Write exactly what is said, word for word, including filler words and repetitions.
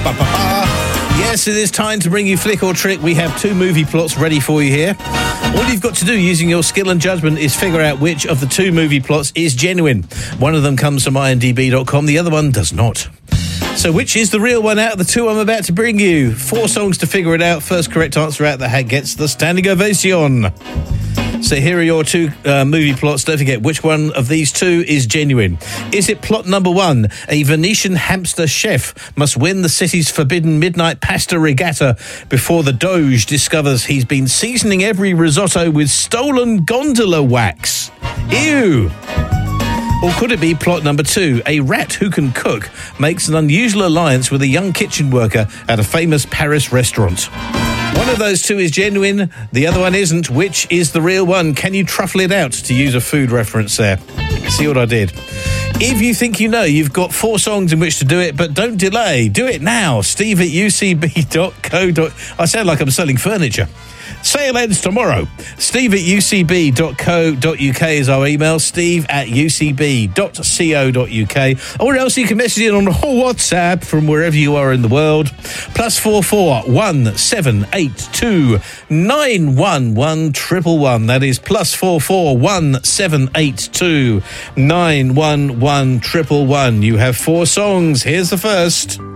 Ba-ba-ba. Yes, it is time to bring you Flick or Trick. We have two movie plots ready for you here. All you've got to do using your skill and judgment is figure out which of the two movie plots is genuine. One of them comes from I M D B dot com, the other one does not. So which is the real one out of the two I'm about to bring you? Four songs to figure it out. First correct answer out the hat gets the standing ovation. So here are your two uh, movie plots. Don't forget, which one of these two is genuine? Is it plot number one? A Venetian hamster chef must win the city's forbidden midnight pasta regatta before the Doge discovers he's been seasoning every risotto with stolen gondola wax. Ew! Or could it be plot number two? A rat who can cook makes an unusual alliance with a young kitchen worker at a famous Paris restaurant. One of those two is genuine, the other one isn't. Which is the real one? Can you truffle it out, to use a food reference there? See what I did? If you think you know, you've got four songs in which to do it, but don't delay. Do it now. Steve at U C B dot co. I sound like I'm selling furniture. Sale ends tomorrow. Steve at U C B dot co dot uk is our email. Steve at U C B dot co dot uk. Or else you can message in on WhatsApp from wherever you are in the world. Plus four four one seven eight two nine one one triple one. That is plus four four one seven eight two nine one one triple one. You have four songs. Here's the first.